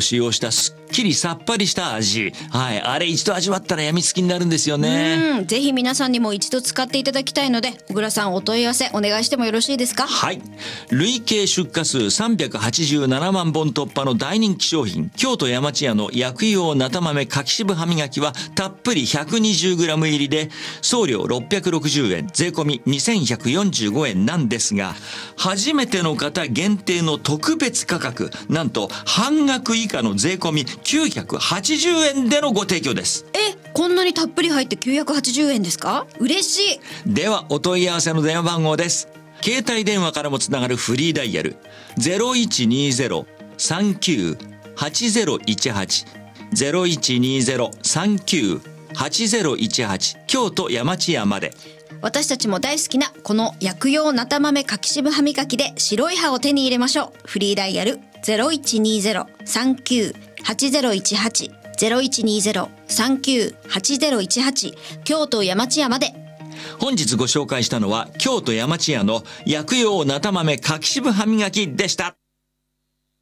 使用したすっきりさっぱりした味。はい。あれ一度味わったら病みつきになるんですよね。 ぜひ皆さんにも一度使っていただきたいので、小倉さんお問い合わせお願いしてもよろしいですか？ はい。累計出荷数387万本突破の大人気商品、京都山千屋の薬用なた豆柿渋歯磨きはたっぷり 120g 入りで、送料660円、税込み2145円なんですが、初めての方限定の特別価格、なんと半額以下の税込み980円でのご提供です。 こんなにたっぷり入って980円ですか？嬉しい。 ではお問い合わせの電話番号です。携帯電話からもつながるフリーダイヤル 0120-39-8018 0120-39-8018 京都山千屋まで。 私たちも大好きなこの薬用なた豆柿渋歯磨きで白い歯を手に入れましょう。フリーダイヤル 0120-39-8018 0120-39-8018 京都山千屋まで。 本日ご紹介したのは京都山千屋の薬用なた豆柿渋歯磨きでした。